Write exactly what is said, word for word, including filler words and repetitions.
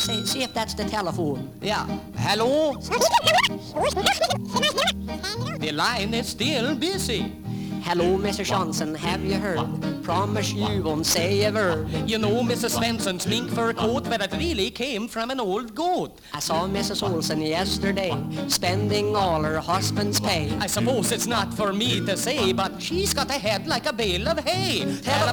see, see if that's the telephone. Yeah. Hello? The line is still busy. Hello, Mister Johnson, have you heard? Promise you won't say a word. You know Missus Svensson's mink fur coat, but it really came from an old goat. I saw Missus Olsen yesterday, spending all her husband's pay. I suppose it's not for me to say, but she's got a head like a bale of hay. Tell